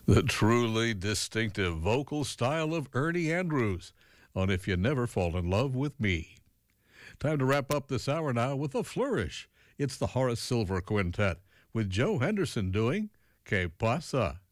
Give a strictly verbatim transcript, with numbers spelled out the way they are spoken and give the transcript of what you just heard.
The truly distinctive vocal style of Ernie Andrews on If You Never Fall in Love with Me. Time to wrap up this hour now with a flourish. It's the Horace Silver Quintet with Joe Henderson doing Que Pasa.